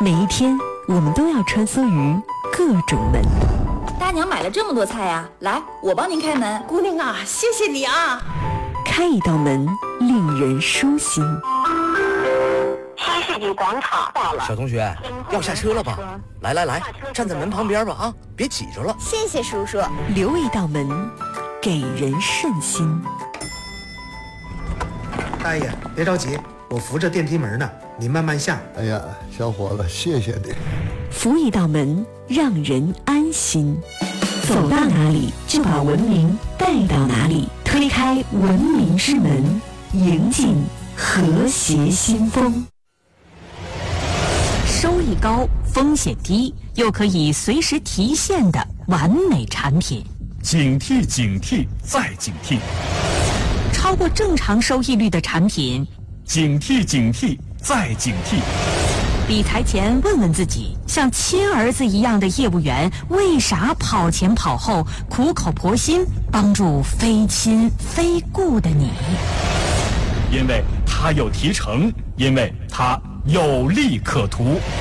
每一天，我们都要穿梭于各种门。 大娘买了这么多菜呀，来，我帮您开门。 姑娘啊，谢谢你啊！ 开一道门，令人舒心。 新世纪广场到了。 小同学，要下车了吧？来，站在门旁边吧啊，别挤着了。 谢谢叔叔。 留一道门，给人顺心。 大爷，别着急，我扶着电梯门呢，你慢慢下。 哎呀，小伙子，谢谢你。 扶一道门，让人安心。走到哪里，就把文明带到哪里。推开文明之门，迎进和谐新风。 收益高、风险低，又可以随时提现的完美产品。 警惕，警惕，再警惕。 超过正常收益率的产品， 警惕，警惕，再警惕。 理财前问问自己，像亲儿子一样的业务员，为啥跑前跑后，苦口婆心帮助非亲非故的你？ 因为他有提成，因为他有利可图。